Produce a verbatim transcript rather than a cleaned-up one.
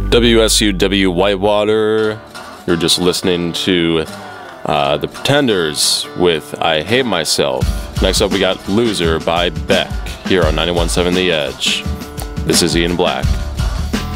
W S U W Whitewater. You're just listening to uh, The Pretenders with I Hate Myself. Next up we got Loser by Beck here on ninety-one point seven The Edge. This is Ian Black.